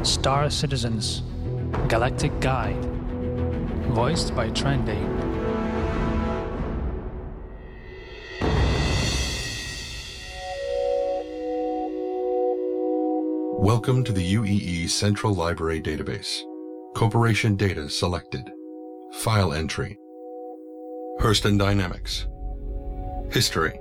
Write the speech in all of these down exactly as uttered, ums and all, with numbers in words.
Star Citizens Galactic Guide, voiced by Trendy. Welcome to the U E E Central Library Database. Corporation data selected. File entry. Hurston Dynamics. History.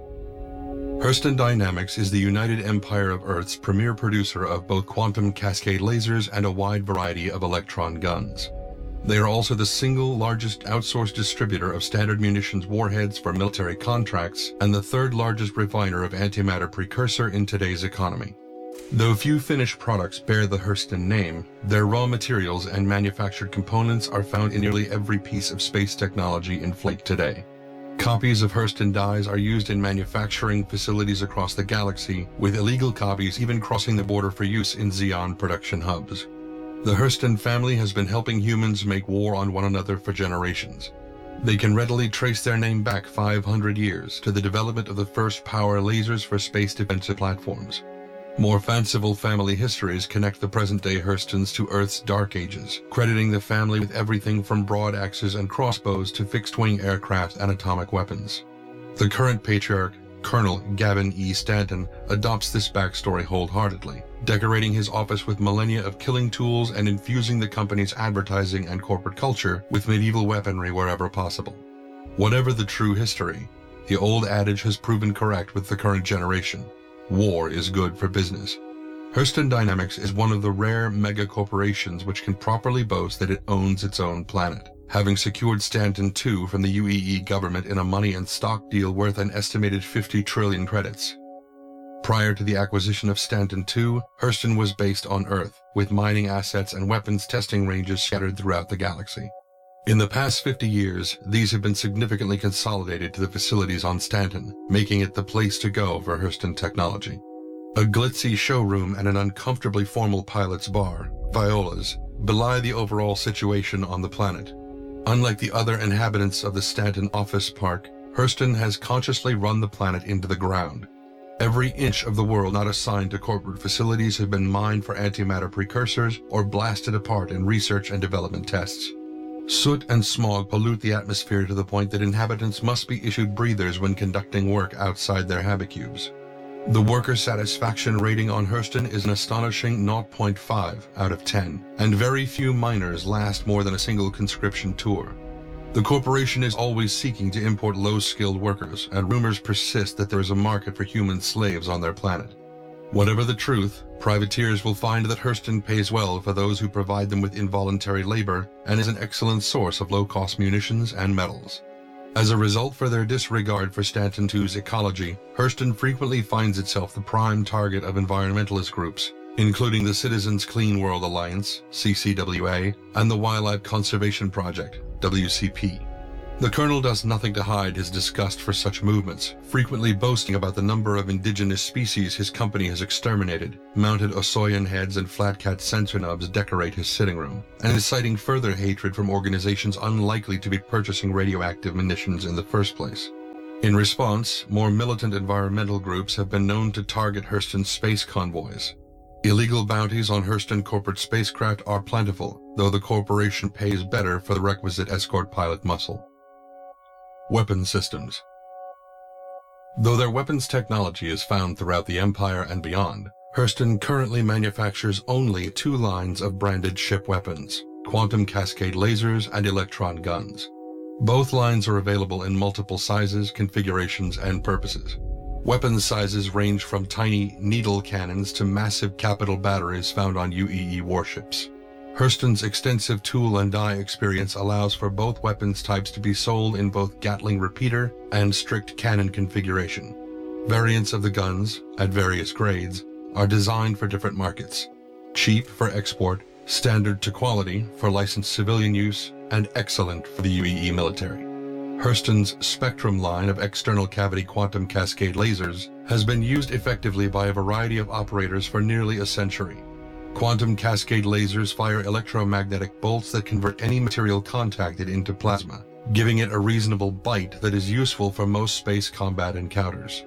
Hurston Dynamics is the United Empire of Earth's premier producer of both quantum cascade lasers and a wide variety of electron guns. They are also the single largest outsourced distributor of standard munitions warheads for military contracts and the third largest refiner of antimatter precursor in today's economy. Though few finished products bear the Hurston name, their raw materials and manufactured components are found in nearly every piece of space technology in flight today. Copies of Hurston dyes are used in manufacturing facilities across the galaxy, with illegal copies even crossing the border for use in Xeon production hubs. The Hurston family has been helping humans make war on one another for generations. They can readily trace their name back five hundred years to the development of the first power lasers for space defensive platforms. More fanciful family histories connect the present-day Hurstons to Earth's dark ages, crediting the family with everything from broad axes and crossbows to fixed-wing aircraft and atomic weapons. The current patriarch, Colonel Gavin E. Stanton, adopts this backstory wholeheartedly, decorating his office with millennia of killing tools and infusing the company's advertising and corporate culture with medieval weaponry wherever possible. Whatever the true history, the old adage has proven correct with the current generation. War is good for business. Hurston Dynamics is one of the rare mega corporations which can properly boast that it owns its own planet, having secured Stanton two from the U E E government in a money and stock deal worth an estimated fifty trillion credits. Prior to the acquisition of Stanton two, Hurston was based on Earth, with mining assets and weapons testing ranges scattered throughout the galaxy. In the past fifty years, these have been significantly consolidated to the facilities on Stanton, making it the place to go for Hurston technology. A glitzy showroom and an uncomfortably formal pilot's bar, Viola's, belie the overall situation on the planet. Unlike the other inhabitants of the Stanton office park, Hurston has consciously run the planet into the ground. Every inch of the world not assigned to corporate facilities have been mined for antimatter precursors or blasted apart in research and development tests. Soot and smog pollute the atmosphere to the point that inhabitants must be issued breathers when conducting work outside their habicubes. The worker satisfaction rating on Hurston is an astonishing zero point five out of ten, and very few miners last more than a single conscription tour. The corporation is always seeking to import low-skilled workers, and rumors persist that there is a market for human slaves on their planet. Whatever the truth, privateers will find that Hurston pays well for those who provide them with involuntary labor and is an excellent source of low-cost munitions and metals. As a result for their disregard for Stanton two's ecology, Hurston frequently finds itself the prime target of environmentalist groups, including the Citizens Clean World Alliance, C C W A, and the Wildlife Conservation Project, W C P. The Colonel does nothing to hide his disgust for such movements, frequently boasting about the number of indigenous species his company has exterminated. Mounted Osoyan heads and flat-cat sensor nubs decorate his sitting room, and inciting further hatred from organizations unlikely to be purchasing radioactive munitions in the first place. In response, more militant environmental groups have been known to target Hurston space convoys. Illegal bounties on Hurston corporate spacecraft are plentiful, though the corporation pays better for the requisite escort pilot muscle. Weapon systems. Though their weapons technology is found throughout the Empire and beyond, Hurston currently manufactures only two lines of branded ship weapons, quantum cascade lasers and electron guns. Both lines are available in multiple sizes, configurations, and purposes. Weapons sizes range from tiny needle cannons to massive capital batteries found on U E E warships. Hurston's extensive tool and die experience allows for both weapons types to be sold in both Gatling repeater and strict cannon configuration. Variants of the guns, at various grades, are designed for different markets. Cheap for export, standard to quality for licensed civilian use, and excellent for the U E E military. Hurston's Spectrum line of external cavity quantum cascade lasers has been used effectively by a variety of operators for nearly a century. Quantum cascade lasers fire electromagnetic bolts that convert any material contacted into plasma, giving it a reasonable bite that is useful for most space combat encounters.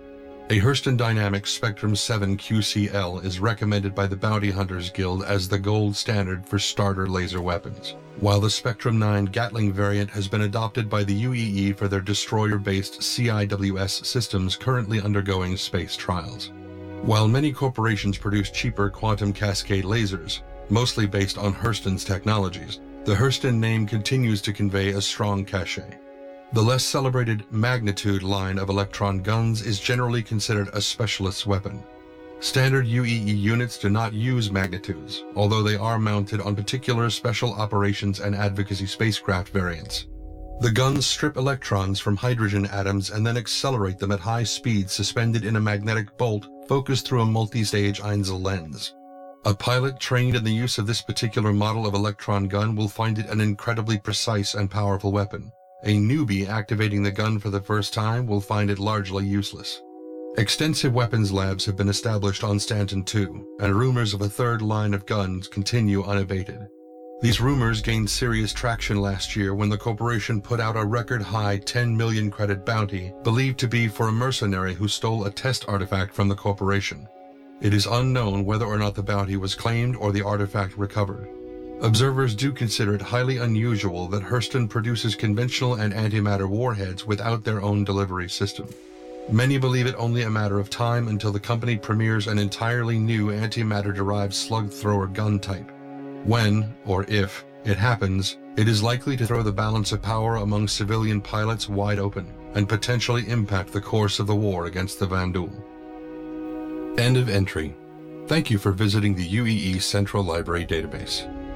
A Hurston Dynamics Spectrum seven Q C L is recommended by the Bounty Hunters Guild as the gold standard for starter laser weapons, while the Spectrum nine Gatling variant has been adopted by the U E E for their destroyer-based C I W S systems currently undergoing space trials. While many corporations produce cheaper quantum cascade lasers, mostly based on Hurston's technologies, the Hurston name continues to convey a strong cachet. The less celebrated Magnitude line of electron guns is generally considered a specialist's weapon. Standard U E E units do not use magnitudes, although they are mounted on particular special operations and advocacy spacecraft variants. The guns strip electrons from hydrogen atoms and then accelerate them at high speeds suspended in a magnetic bolt focused through a multi-stage Einzel lens. A pilot trained in the use of this particular model of electron gun will find it an incredibly precise and powerful weapon. A newbie activating the gun for the first time will find it largely useless. Extensive weapons labs have been established on Stanton two, and rumors of a third line of guns continue unabated. These rumors gained serious traction last year when the corporation put out a record-high ten million credit bounty believed to be for a mercenary who stole a test artifact from the corporation. It is unknown whether or not the bounty was claimed or the artifact recovered. Observers do consider it highly unusual that Hurston produces conventional and antimatter warheads without their own delivery system. Many believe it only a matter of time until the company premieres an entirely new antimatter-derived slug thrower gun type. When, or if, it happens, it is likely to throw the balance of power among civilian pilots wide open and potentially impact the course of the war against the Vanduul. End of entry. Thank you for visiting the U E E Central Library database.